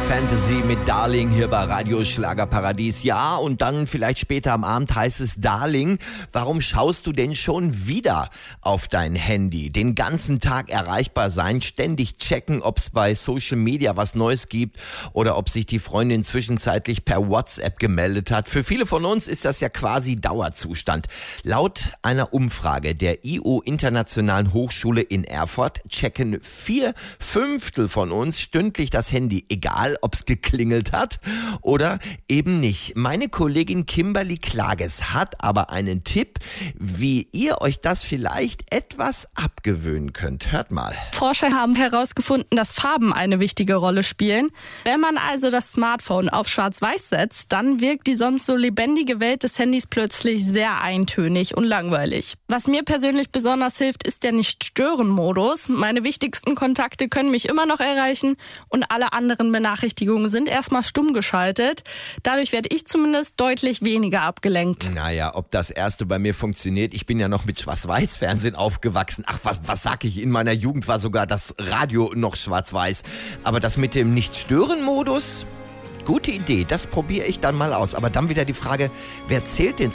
Fantasy mit Darling hier bei Radio Schlagerparadies. Ja, und dann vielleicht später am Abend heißt es: Darling, warum schaust du denn schon wieder auf dein Handy? Den ganzen Tag erreichbar sein, ständig checken, ob es bei Social Media was Neues gibt oder ob sich die Freundin zwischenzeitlich per WhatsApp gemeldet hat. Für viele von uns ist das ja quasi Dauerzustand. Laut einer Umfrage der IO Internationalen Hochschule in Erfurt checken 4/5 von uns stündlich das Handy, egal ob es geklingelt hat oder eben nicht. Meine Kollegin Kimberly Klages hat aber einen Tipp, wie ihr euch das vielleicht etwas abgewöhnen könnt. Hört mal. Forscher haben herausgefunden, dass Farben eine wichtige Rolle spielen. Wenn man also das Smartphone auf Schwarz-Weiß setzt, dann wirkt die sonst so lebendige Welt des Handys plötzlich sehr eintönig und langweilig. Was mir persönlich besonders hilft, ist der Nicht-Stören-Modus. Meine wichtigsten Kontakte können mich immer noch erreichen und alle anderen Benachrichtigungen sind erstmal stumm geschaltet. Dadurch werde ich zumindest deutlich weniger abgelenkt. Naja, ob das erste bei mir funktioniert, ich bin ja noch mit Schwarz-Weiß-Fernsehen aufgewachsen. Ach, was sag ich, in meiner Jugend war sogar das Radio noch schwarz-weiß. Aber das mit dem Nicht-Stören-Modus, gute Idee, das probiere ich dann mal aus. Aber dann wieder die Frage, wer zählt denn